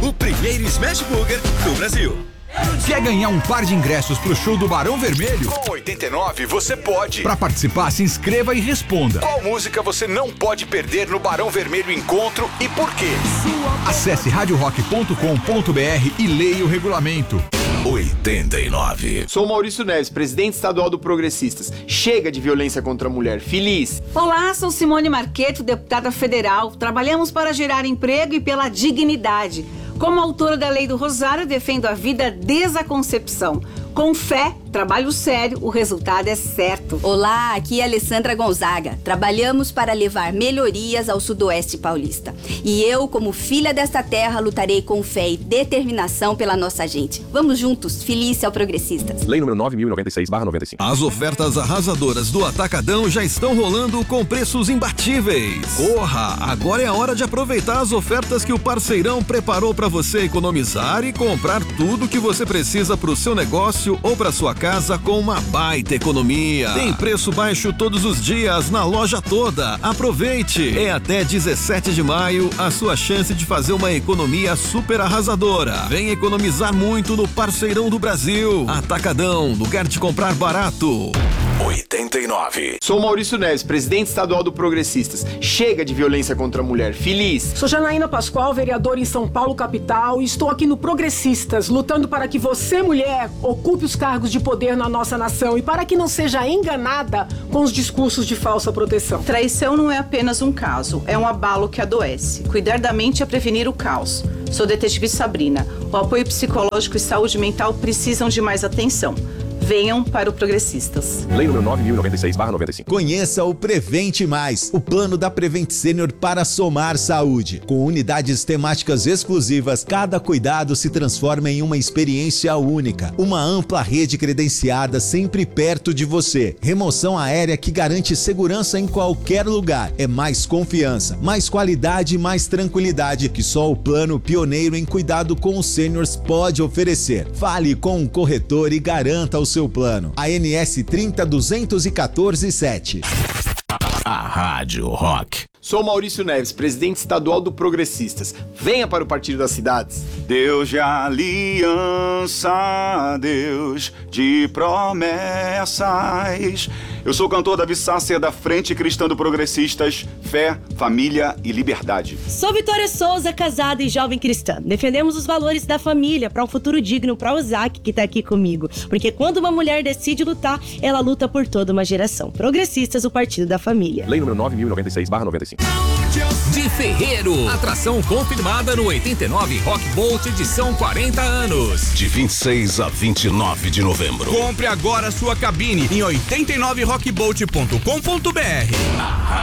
o primeiro Smash Burger do Brasil. Quer ganhar um par de ingressos pro show do Barão Vermelho? Com 89 você pode. Para participar, se inscreva e responda. Qual música você não pode perder no Barão Vermelho Encontro e por quê? Acesse radiorock.com.br e leia o regulamento. 89. Sou Maurício Neves, presidente estadual do Progressistas. Chega de violência contra a mulher. Feliz. Olá, sou Simone Marqueto, deputada federal. Trabalhamos para gerar emprego e pela dignidade. Como autora da Lei do Rosário, defendo a vida desde a concepção. Com fé, trabalho sério, o resultado é certo. Olá, aqui é Alessandra Gonzaga. Trabalhamos para levar melhorias ao Sudoeste Paulista. E eu, como filha desta terra, lutarei com fé e determinação pela nossa gente. Vamos juntos, feliz ao Progressistas. Lei número 9.096/95. As ofertas arrasadoras do Atacadão já estão rolando com preços imbatíveis. Corra! Agora é a hora de aproveitar as ofertas que o parceirão preparou para você economizar e comprar tudo que você precisa para o seu negócio ou para sua casa com uma baita economia. Tem preço baixo todos os dias na loja toda. Aproveite! É até 17 de maio a sua chance de fazer uma economia super arrasadora. Vem economizar muito no Parceirão do Brasil. Atacadão, lugar de comprar barato. 89. Sou Maurício Neves, presidente estadual do Progressistas. Chega de violência contra a mulher. Feliz. Sou Janaína Pascoal, vereadora em São Paulo, capital, e estou aqui no Progressistas, lutando para que você, mulher, ocupe os cargos de poder na nossa nação e para que não seja enganada com os discursos de falsa proteção. Traição não é apenas um caso, é um abalo que adoece. Cuidar da mente é prevenir o caos. Sou detetive Sabrina. O apoio psicológico e saúde mental precisam de mais atenção. Venham para o Progressistas. Lei número 9.096/95. Conheça o Prevente Mais, o plano da Prevent Senior para somar saúde. Com unidades temáticas exclusivas, cada cuidado se transforma em uma experiência única. Uma ampla rede credenciada sempre perto de você. Remoção aérea que garante segurança em qualquer lugar. É mais confiança, mais qualidade e mais tranquilidade que só o plano pioneiro em cuidado com os sêniors pode oferecer. Fale com um corretor e garanta o seu plano. ANS 30.214.7. A Rádio Rock. Sou Maurício Neves, presidente estadual do Progressistas. Venha para o Partido das Cidades. Deus de aliança, Deus de promessas. Eu sou cantor Davi Sácer, da Frente Cristã do Progressistas, Fé, Família e Liberdade. Sou Vitória Souza, casada e jovem cristã. Defendemos os valores da família para um futuro digno para o Zac, que está aqui comigo. Porque quando uma mulher decide lutar, ela luta por toda uma geração. Progressistas, o Partido da Família. Lei número 9.096/95. De Ferreiro, atração confirmada no 89 Rock Bolt edição 40 anos. De 26 a 29 de novembro. Compre agora sua cabine em 89rockbolt.com.br.